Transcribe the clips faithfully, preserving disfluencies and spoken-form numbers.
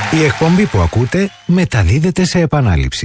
Η εκπομπή που ακούτε μεταδίδεται σε επανάληψη.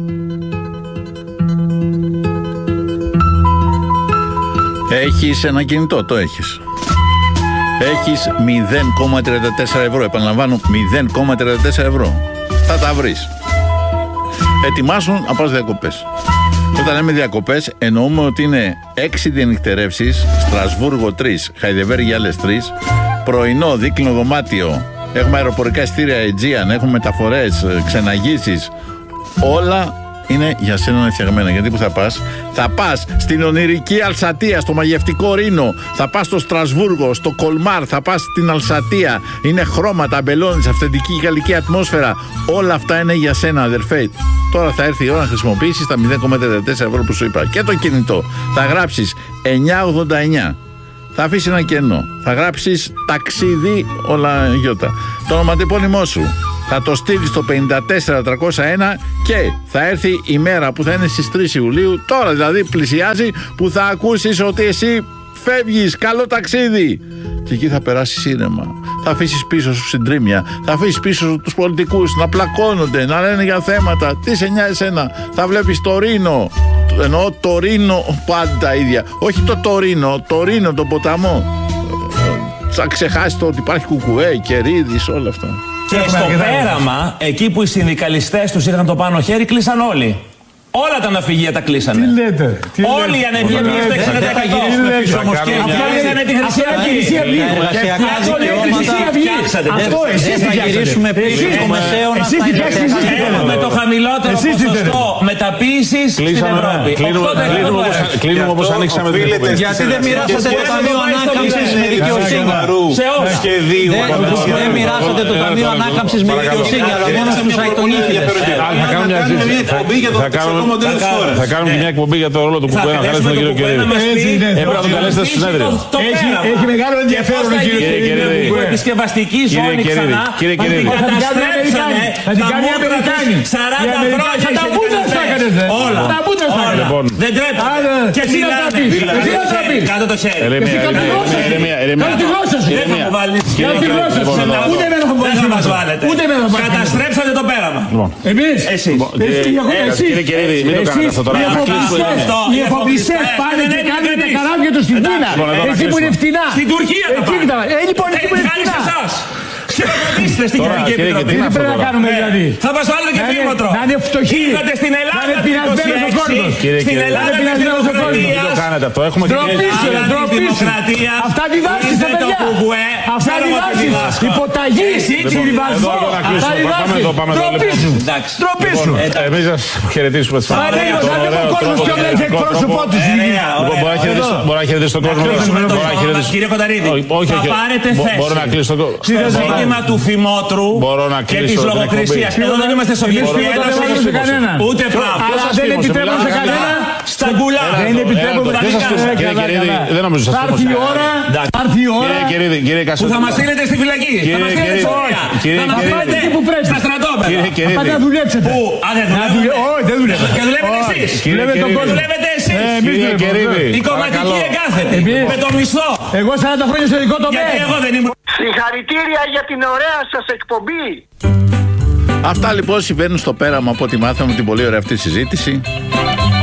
Έχεις ένα κινητό, το έχεις. Έχεις μηδέν κόμμα τριάντα τέσσερα ευρώ, επαναλαμβάνω μηδέν κόμμα τριάντα τέσσερα ευρώ. Θα τα βρεις. Ετοιμάσου να πας διακοπές. Όταν λέμε διακοπές, εννοούμε ότι είναι έξι διανυκτερεύσεις, Στρασβούργο τρεις, Χαϊδεβέργη άλλες τρεις, πρωινό, δίκλινο δωμάτιο, έχουμε αεροπορικά εισιτήρια Aegean, έχουμε μεταφορές, ξεναγήσεις, όλα είναι για σένα φτιαγμένα. Γιατί που θα πας? Θα πας στην ονειρική Αλσατία, στο μαγευτικό Ρήνο, θα πας στο Στρασβούργο, στο Κολμάρ, θα πας στην Αλσατία. Είναι χρώματα, μπελώνεις, αυθεντική γαλλική ατμόσφαιρα. Όλα αυτά είναι για σένα, αδερφέ. Τώρα θα έρθει η ώρα να χρησιμοποιήσεις τα μηδέν κόμμα τριάντα τέσσερα ευρώ που σου είπα. Και το κινητό. Θα γράψεις εννιά ογδόντα εννιά. Θα αφήσει ένα κενό. Θα γράψεις ταξίδι, όλα γιώτα. Το ονοματεπώνυμό σου. Θα το στείλεις στο πενήντα τέσσερα τριακόσια ένα και θα έρθει η μέρα που θα είναι στις τρεις Ιουλίου, τώρα δηλαδή πλησιάζει, που θα ακούσεις ότι εσύ φεύγεις, καλό ταξίδι. Και εκεί θα περάσεις ήρεμα. Θα αφήσεις πίσω σου συντρίμμια, θα αφήσεις πίσω σου τους πολιτικούς να πλακώνονται, να λένε για θέματα. Τι σε νοιάζει εσένα? Θα βλέπεις το Ρήνο, εννοώ το Ρήνο πάντα ίδια. Όχι το Τωρίνο, το Ρήνο, τον ποταμό. Θα ξεχάσει το ότι υπάρχει Κουκουέ, Κερίδης, όλα αυτά. Και στο πέραμα, εκεί που οι συνδικαλιστές τους είχαν το πάνω χέρι, κλείσαν όλοι. Όλα τα ναυπηγεία τα κλείσανε. Τι λέτε? Τι όλοι οι ανεργοί πήγαν στο εξήντα τοις εκατό. Αυτό είναι τη Χρυσή Αυγή. Αυτό είναι τη Χρυσή Αυγή. Αυτό εσείς θα γυρίσουμε πίσω στο μεσαίο να έχουμε το χαμηλότερο ποσοστό μεταποίησης στην Ευρώπη. Κλείνουμε όπως ανοίξαμε την εκπομπή. Γιατί δεν μοιράσατε το Ταμείο Ανάκαμψης με δικαιοσύνη? Σε όλους. Δεν μοιράσατε το Ταμείο Ανάκαμψης με δικαιοσύνη, αλλά μόνο στους αϊτονίτιδες. Θα κάνουμε Θα κάνουμε μια εκπομπή για το ρόλο του Κουκουέ, να καλέσουμε τον κύριο Κερίδη. Έπρεπε να τον καλέσετε στο συνέδριο. Έχει μεγάλο ενδιαφέρον ο κύριος Κερίδη. Η επισκευαστική ζώνη ξανά κύριε Κερίδη. Θα την κάνει η Αμερικάνη. σαράντα χρόνια. Τα μπούτσα θα κάνετε. Όλα. Τα μπούτσα θα κάνετε. Δεν τρέπεται. Και εσύ να τα πεις. Εσύ να τα πεις. Κάτω το χέρι. Κάτω τη γλώσσα σου. Δεν θα μου βάλεις. Κάτω τη γλώσσα σου. Ούτε εμένα θα δεν θα μας βάλετε. Ούτε εμένα θα καταστρέψατε το πέραμα. Εμείς. Εσείς. Κύριε Κερίδη, μην το κάνετε αυτό τώρα. Οι εφοπλιστές πάνε και κάνουν τα καράβια τους στην Κίνα. Εκεί που είναι φτηνά. Στην Τουρκία τα πάνε. Ε, λοιπόν, εκεί που είναι φτηνά. Ξεποδίστε στην Κοινωνική Επιτροπή. Τι πρέπει να κάνουμε δηλαδή? Θα μας βάλετε και φήμοτρο. Να είναι φτωχοί. Ήρθατε στην Ελλάδα. Να είναι πεινασμένος ο κόσμος. Στην Ελλάδα της δημοκρατίας. Μην το κάνετε αυτό. Έχουμε και δημοκρατία. Αυτά διδάσκεις τα παιδιά. Αυτά διδάσκεις. Υποταγή. Συμβιβασμό. Αυτά διδάσκεις. Τροπή σου. Τροπή σου. Εμείς σας χαιρετήσουμε. Ο κόσμος ποιον έχει εκπρόσωπό του. Μπορεί να χαιρετήσει τον κόσμο. Κύριε Κονταρίδη, θα πάρετε θέση. Μπορώ να κλείσω τον κόσμο. Ζήτημα του φημότρου και της λογοκρισίας. Εδώ δεν είμαστε Σοβιετική Ένωση, ούτε πράγμα. Αλλά δεν επιτρέπω σε κανένα στα γκουλά. Δεν επιτρέπω σε κανένα. Δεν νομίζω σας θα έρθει η ώρα. Θα έρθει η ώρα. Που θα μας στείλετε στη φυλακή. Θα μας στείλετε στη Συρία. Θα μας πάτε στα στρατόπεδα. Θα τα δουλέψετε. Πού? Α, δεν δουλεύετε. Όχι, δεν δουλεύετε. Και δουλεύετε εσείς. Δουλεύετε εσείς. Η κομματική εγκάθεται. Με το μισθό. Εγώ σαράντα χρόνια στο δικό τομέα. Γιατί εγώ δεν ήμουν. Συγχαρητήρια για την ωραία σας εκπομπή. Αυτά λοιπόν συμβαίνουν στο πέραμα από ό,τι μάθαμε την πολύ ωραία αυτή συζήτηση.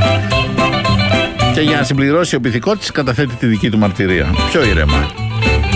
Και για να συμπληρώσει ο πυθικότης καταθέτει τη δική του μαρτυρία. Πιο ήρεμα.